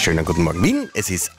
Schönen guten Morgen Wien, es ist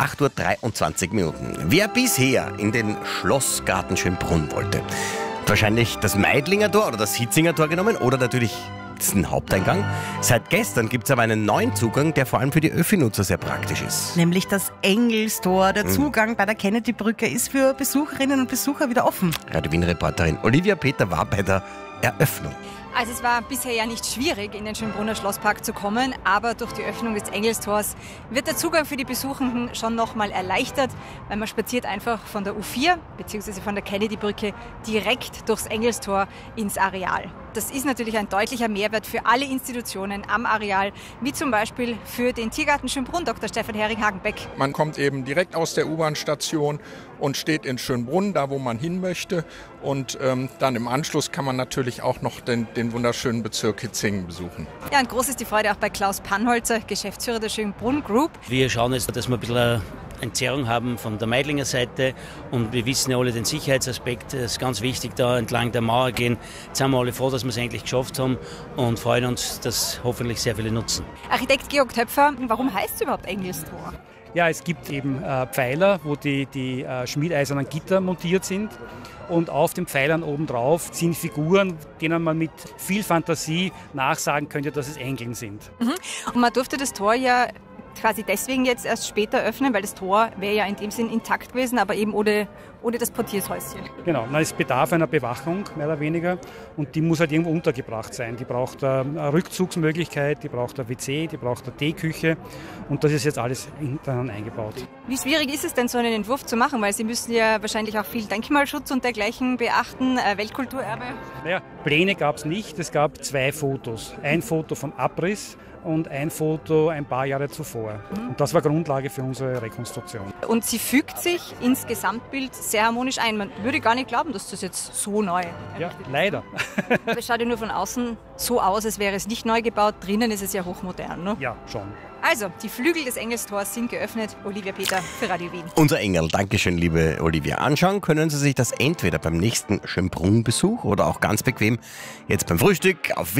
8:23 Uhr. Wer bisher in den Schlossgarten Schönbrunn wollte, wahrscheinlich das Meidlinger Tor oder das Hitzinger Tor genommen oder natürlich den Haupteingang. Seit gestern gibt es aber einen neuen Zugang, der vor allem für die Öffi-Nutzer sehr praktisch ist. Nämlich das Engelstor. Der Zugang bei der Kennedy-Brücke ist für Besucherinnen und Besucher wieder offen. Radio Wien-Reporterin Olivia Peter war bei der Eröffnung. Also es war bisher ja nicht schwierig, in den Schönbrunner Schlosspark zu kommen, aber durch die Öffnung des Engelstors wird der Zugang für die Besuchenden schon nochmal erleichtert, weil man spaziert einfach von der U4 bzw. von der Kennedy-Brücke direkt durchs Engelstor ins Areal. Das ist natürlich ein deutlicher Mehrwert für alle Institutionen am Areal, wie zum Beispiel für den Tiergarten Schönbrunn, Dr. Stefan Hering-Hagenbeck. Man kommt eben direkt aus der U-Bahn-Station und steht in Schönbrunn, da wo man hin möchte. Und dann im Anschluss kann man natürlich auch noch den wunderschönen Bezirk Hitzingen besuchen. Ja, und groß ist die Freude auch bei Klaus Pannholzer, Geschäftsführer der Schönbrunn Group. Wir schauen jetzt, dass wir ein bisschen Entzerrung haben von der Meidlinger Seite und wir wissen ja alle den Sicherheitsaspekt, es ist ganz wichtig, da entlang der Mauer gehen. Jetzt sind wir alle froh, dass wir es endlich geschafft haben und freuen uns, dass hoffentlich sehr viele nutzen. Architekt Georg Töpfer, warum heißt es überhaupt Engelstor? Ja, es gibt eben Pfeiler, wo die schmiedeisernen Gitter montiert sind. Und auf den Pfeilern obendrauf sind Figuren, denen man mit viel Fantasie nachsagen könnte, dass es Engeln sind. Und man durfte das Tor ja quasi deswegen jetzt erst später öffnen, weil das Tor wäre ja in dem Sinn intakt gewesen, aber eben ohne das Portiershäuschen. Genau, es bedarf einer Bewachung, mehr oder weniger, und die muss halt irgendwo untergebracht sein. Die braucht eine Rückzugsmöglichkeit, die braucht ein WC, die braucht eine Teeküche und das ist jetzt alles hinten eingebaut. Wie schwierig ist es denn, so einen Entwurf zu machen? Weil Sie müssen ja wahrscheinlich auch viel Denkmalschutz und dergleichen beachten, Weltkulturerbe. Naja, Pläne gab es nicht, es gab 2 Fotos. Ein Foto vom Abriss und ein Foto ein paar Jahre zuvor. Und das war Grundlage für unsere Rekonstruktion. Und sie fügt sich ins Gesamtbild sehr harmonisch ein. Man würde gar nicht glauben, dass das jetzt so neu ist. Ja, leider. Es schaut ja nur von außen so aus, als wäre es nicht neu gebaut. Drinnen ist es ja hochmodern, ne? Ja, schon. Also, die Flügel des Engelstors sind geöffnet. Olivia Peter für Radio Wien. Unser Engel, Dankeschön, liebe Olivia. Anschauen können Sie sich das entweder beim nächsten Schönbrunn-Besuch oder auch ganz bequem jetzt beim Frühstück auf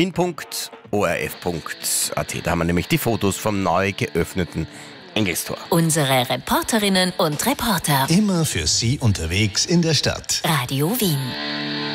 wien.orf.at. Da haben wir nämlich die Fotos vom neu geöffneten Engelstor. Unsere Reporterinnen und Reporter. Immer für Sie unterwegs in der Stadt. Radio Wien.